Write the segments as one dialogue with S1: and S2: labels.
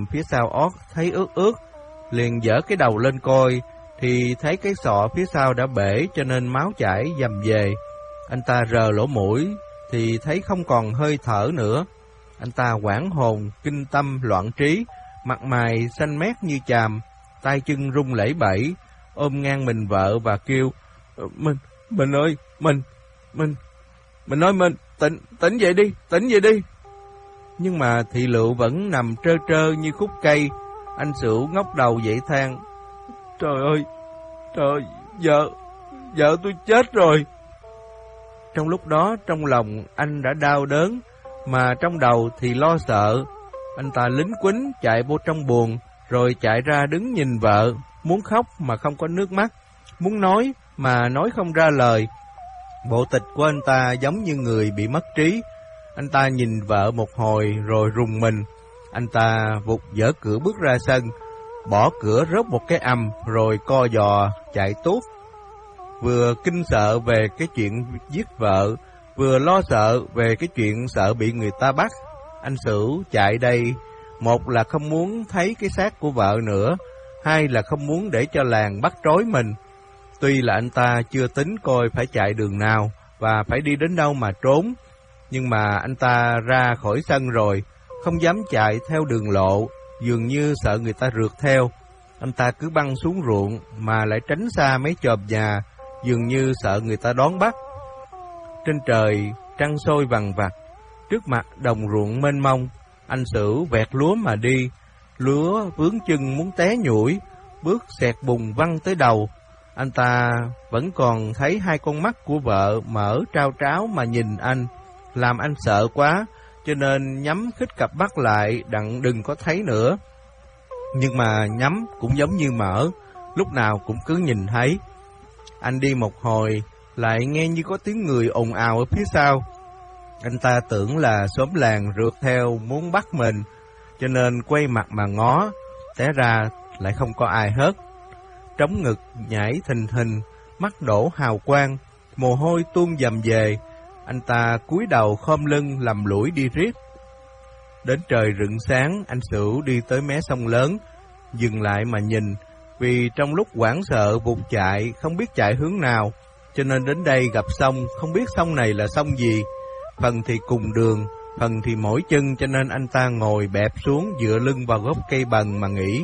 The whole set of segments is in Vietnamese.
S1: phía sau ót thấy ướt ướt, liền giở cái đầu lên coi, thì thấy cái sọ phía sau đã bể cho nên máu chảy dầm về. Anh ta rờ lỗ mũi thì thấy không còn hơi thở nữa. Anh ta hoảng hồn, kinh tâm, loạn trí, mặt mày xanh mét như chàm, tay chân run lẩy bẩy, ôm ngang mình vợ và kêu: Mình ơi, mình ơi, tỉnh dậy đi, tỉnh dậy đi. Nhưng mà thị Lựu vẫn nằm trơ trơ như khúc cây. Anh Sửu ngóc đầu dậy than: Trời ơi, vợ tôi chết rồi. Trong lúc đó trong lòng anh đã đau đớn, mà trong đầu thì lo sợ. Anh ta lính quýnh chạy vô trong buồng, rồi chạy ra đứng nhìn vợ, muốn khóc mà không có nước mắt, muốn nói mà nói không ra lời. Bộ tịch của anh ta giống như người bị mất trí. Anh ta nhìn vợ một hồi rồi rùng mình. Anh ta vụt dở cửa bước ra sân, bỏ cửa rốt một cái ầm, rồi co giò chạy tuốt. Vừa kinh sợ về cái chuyện giết vợ, vừa lo sợ về cái chuyện sợ bị người ta bắt. Anh Sửu chạy đây, một là không muốn thấy cái xác của vợ nữa, hai là không muốn để cho làng bắt trói mình. Tuy là anh ta chưa tính coi phải chạy đường nào và phải đi đến đâu mà trốn, nhưng mà anh ta ra khỏi sân rồi, không dám chạy theo đường lộ, dường như sợ người ta rượt theo. Anh ta cứ băng xuống ruộng mà lại tránh xa mấy chòm nhà, dường như sợ người ta đón bắt. Trên trời trăng sôi vằng vặc, trước mặt đồng ruộng mênh mông. Anh Sửu vẹt lúa mà đi, lúa vướng chân muốn té nhủi, bước xẹt bùn văng tới đầu. Anh ta vẫn còn thấy hai con mắt của vợ mở trao tráo mà nhìn anh, làm anh sợ quá, cho nên nhắm khít cặp mắt lại đặng đừng có thấy nữa. Nhưng mà nhắm cũng giống như mở, lúc nào cũng cứ nhìn thấy. Anh đi một hồi, lại nghe như có tiếng người ồn ào ở phía sau. Anh ta tưởng là xóm làng rượt theo muốn bắt mình, cho nên quay mặt mà ngó, té ra lại không có ai hết. Trống ngực nhảy thình thình, mắt đổ hào quang, mồ hôi tuôn dầm về. Anh ta cúi đầu khom lưng lầm lũi đi riết. Đến trời rựng sáng, anh Sửu đi tới mé sông lớn, dừng lại mà nhìn, vì trong lúc hoảng sợ vụt chạy, không biết chạy hướng nào, cho nên đến đây gặp sông, không biết sông này là sông gì. Phần thì cùng đường, phần thì mỗi chân, cho nên anh ta ngồi bẹp xuống dựa lưng vào gốc cây bần mà nghỉ.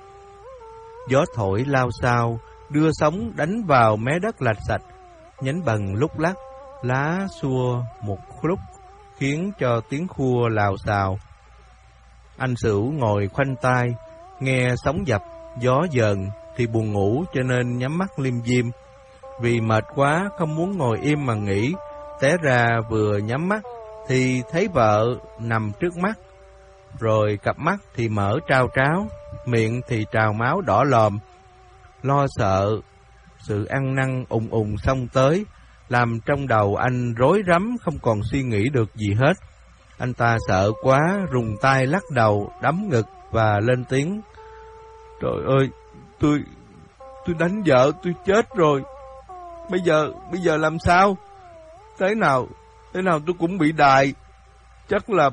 S1: Gió thổi lao xao, đưa sóng đánh vào mé đất lạch sạch, nhánh bần lúc lắc, lá xua một lúc, khiến cho tiếng khua lào xào. Anh Sửu ngồi khoanh tay, nghe sóng dập, gió dần thì buồn ngủ, cho nên nhắm mắt lim dim. Vì mệt quá không muốn ngồi im mà nghỉ, té ra vừa nhắm mắt thì thấy vợ nằm trước mắt, rồi cặp mắt thì mở trao tráo, miệng thì trào máu đỏ lòm. Lo sợ, sự ăn năn ùng ùng xông tới, làm trong đầu anh rối rắm, không còn suy nghĩ được gì hết. Anh ta sợ quá, rùng tay lắc đầu, đấm ngực và lên tiếng: Trời ơi, tôi đánh vợ tôi chết rồi. Bây giờ làm sao? Thế nào tôi cũng bị đày. Chắc là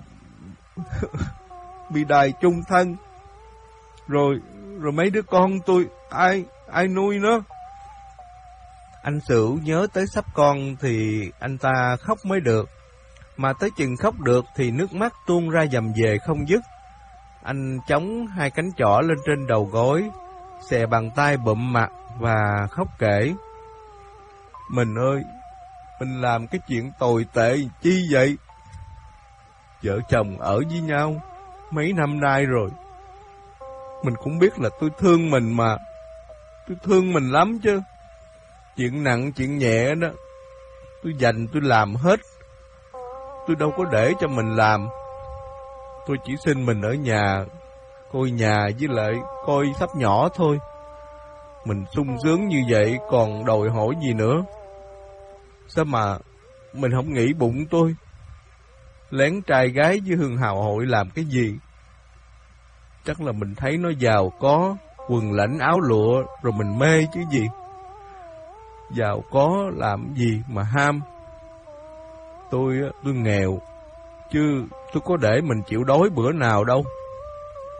S1: bị đày chung thân. Rồi mấy đứa con tôi ai nuôi nó? Anh Sửu nhớ tới sắp con thì anh ta khóc mới được, mà tới chừng khóc được thì nước mắt tuôn ra dầm về không dứt. Anh chống hai cánh chỏ lên trên đầu gối, xè bàn tay bụm mặt và khóc kể: Mình ơi, mình làm cái chuyện tồi tệ chi vậy? Vợ chồng ở với nhau mấy năm nay rồi, mình cũng biết là tôi thương mình mà. Tôi thương mình lắm chứ. Chuyện nặng chuyện nhẹ đó tôi dành tôi làm hết. Tôi đâu có để cho mình làm. Tôi chỉ xin mình ở nhà, coi nhà với lại coi sắp nhỏ thôi. Mình sung sướng như vậy còn đòi hỏi gì nữa? Sao mà mình không nghĩ bụng tôi lén trai gái với Hương Hào Hội làm cái gì? Chắc là mình thấy nó giàu có, quần lãnh áo lụa, rồi mình mê chứ gì. Giàu có làm gì mà ham. Tôi nghèo, chứ tôi có để mình chịu đói bữa nào đâu.